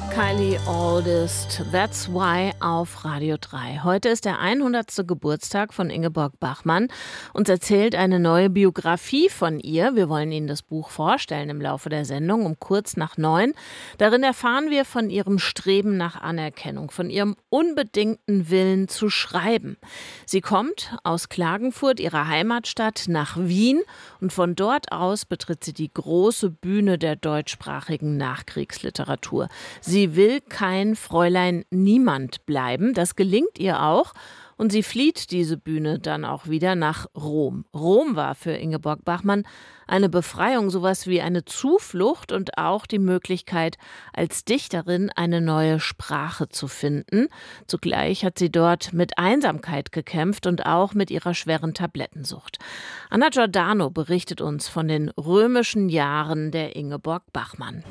Kylie Oldest, That's Why auf Radio 3. Heute ist der 100. Geburtstag von Ingeborg Bachmann. Uns erzählt eine neue Biografie von ihr. Wir wollen Ihnen das Buch vorstellen im Laufe der Sendung um kurz nach 9. Darin erfahren wir von ihrem Streben nach Anerkennung, von ihrem unbedingten Willen zu schreiben. Sie kommt aus Klagenfurt, ihrer Heimatstadt, nach Wien und von dort aus betritt sie die große Bühne der deutschsprachigen Nachkriegsliteratur. Sie will kein Fräulein Niemand bleiben. Das gelingt ihr auch. Und sie flieht diese Bühne dann auch wieder nach Rom. Rom war für Ingeborg Bachmann eine Befreiung, sowas wie eine Zuflucht und auch die Möglichkeit, als Dichterin eine neue Sprache zu finden. Zugleich hat sie dort mit Einsamkeit gekämpft und auch mit ihrer schweren Tablettensucht. Anna Giordano berichtet uns von den römischen Jahren der Ingeborg Bachmann.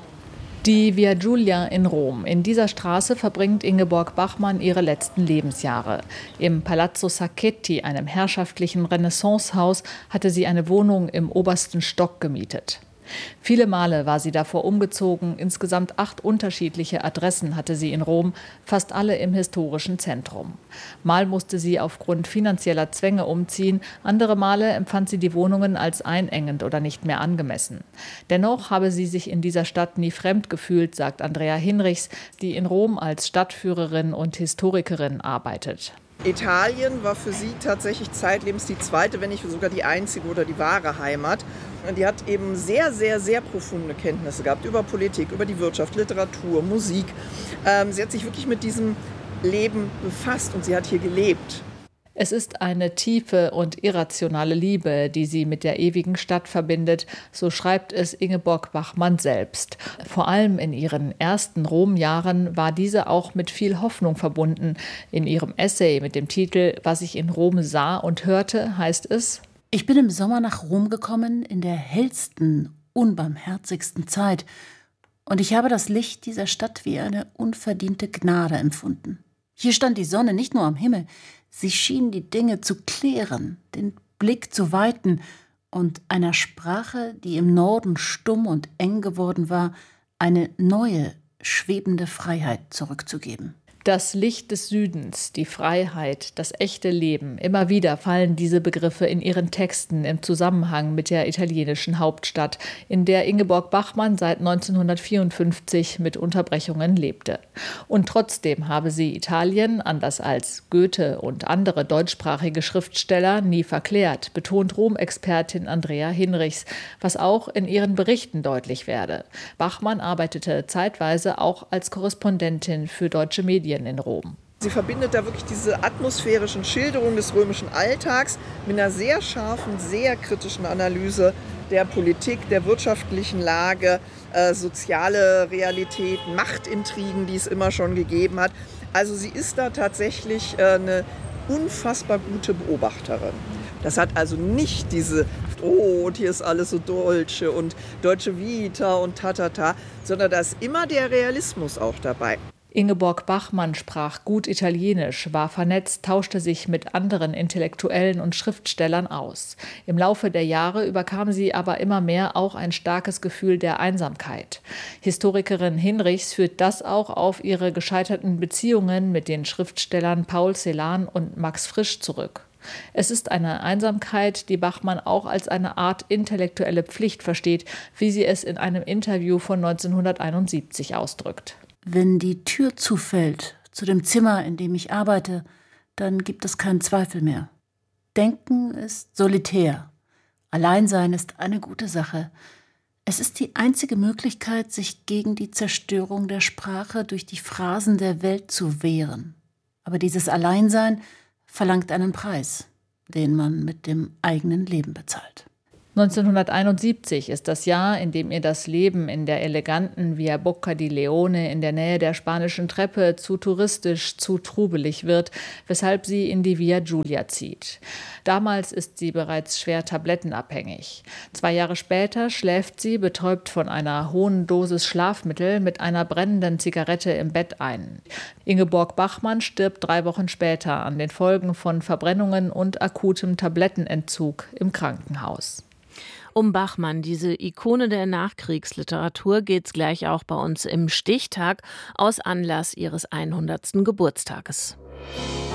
Die Via Giulia in Rom. In dieser Straße verbringt Ingeborg Bachmann ihre letzten Lebensjahre. Im Palazzo Sacchetti, einem herrschaftlichen Renaissancehaus, hatte sie eine Wohnung im obersten Stock gemietet. Viele Male war sie davor umgezogen. Insgesamt 8 unterschiedliche Adressen hatte sie in Rom, fast alle im historischen Zentrum. Mal musste sie aufgrund finanzieller Zwänge umziehen, andere Male empfand sie die Wohnungen als einengend oder nicht mehr angemessen. Dennoch habe sie sich in dieser Stadt nie fremd gefühlt, sagt Andrea Hinrichs, die in Rom als Stadtführerin und Historikerin arbeitet. Italien war für sie tatsächlich zeitlebens die zweite, wenn nicht sogar die einzige oder die wahre Heimat. Und die hat eben sehr, sehr, sehr profunde Kenntnisse gehabt über Politik, über die Wirtschaft, Literatur, Musik. Sie hat sich wirklich mit diesem Leben befasst und sie hat hier gelebt. Es ist eine tiefe und irrationale Liebe, die sie mit der ewigen Stadt verbindet, so schreibt es Ingeborg Bachmann selbst. Vor allem in ihren ersten Rom-Jahren war diese auch mit viel Hoffnung verbunden. In ihrem Essay mit dem Titel »Was ich in Rom sah und hörte« heißt es: Ich bin im Sommer nach Rom gekommen, in der hellsten, unbarmherzigsten Zeit, und ich habe das Licht dieser Stadt wie eine unverdiente Gnade empfunden. Hier stand die Sonne nicht nur am Himmel, sie schien die Dinge zu klären, den Blick zu weiten und einer Sprache, die im Norden stumm und eng geworden war, eine neue, schwebende Freiheit zurückzugeben. Das Licht des Südens, die Freiheit, das echte Leben. Immer wieder fallen diese Begriffe in ihren Texten im Zusammenhang mit der italienischen Hauptstadt, in der Ingeborg Bachmann seit 1954 mit Unterbrechungen lebte. Und trotzdem habe sie Italien, anders als Goethe und andere deutschsprachige Schriftsteller, nie verklärt, betont Rom-Expertin Andrea Hinrichs, was auch in ihren Berichten deutlich werde. Bachmann arbeitete zeitweise auch als Korrespondentin für deutsche Medien in Rom. Sie verbindet da wirklich diese atmosphärischen Schilderungen des römischen Alltags mit einer sehr scharfen, sehr kritischen Analyse der Politik, der wirtschaftlichen Lage, soziale Realitäten, Machtintrigen, die es immer schon gegeben hat. Also sie ist da tatsächlich eine unfassbar gute Beobachterin. Das hat also nicht diese, und hier ist alles so Dolce und Deutsche Vita und tatata, sondern da ist immer der Realismus auch dabei. Ingeborg Bachmann sprach gut Italienisch, war vernetzt, tauschte sich mit anderen Intellektuellen und Schriftstellern aus. Im Laufe der Jahre überkam sie aber immer mehr auch ein starkes Gefühl der Einsamkeit. Historikerin Hinrichs führt das auch auf ihre gescheiterten Beziehungen mit den Schriftstellern Paul Celan und Max Frisch zurück. Es ist eine Einsamkeit, die Bachmann auch als eine Art intellektuelle Pflicht versteht, wie sie es in einem Interview von 1971 ausdrückt. Wenn die Tür zufällt zu dem Zimmer, in dem ich arbeite, dann gibt es keinen Zweifel mehr. Denken ist solitär. Alleinsein ist eine gute Sache. Es ist die einzige Möglichkeit, sich gegen die Zerstörung der Sprache durch die Phrasen der Welt zu wehren. Aber dieses Alleinsein verlangt einen Preis, den man mit dem eigenen Leben bezahlt. 1971 ist das Jahr, in dem ihr das Leben in der eleganten Via Bocca di Leone in der Nähe der Spanischen Treppe zu touristisch, zu trubelig wird, weshalb sie in die Via Giulia zieht. Damals ist sie bereits schwer tablettenabhängig. 2 Jahre später schläft sie, betäubt von einer hohen Dosis Schlafmittel, mit einer brennenden Zigarette im Bett ein. Ingeborg Bachmann stirbt 3 Wochen später an den Folgen von Verbrennungen und akutem Tablettenentzug im Krankenhaus. Um Bachmann, diese Ikone der Nachkriegsliteratur, geht es gleich auch bei uns im Stichtag aus Anlass ihres 100. Geburtstages.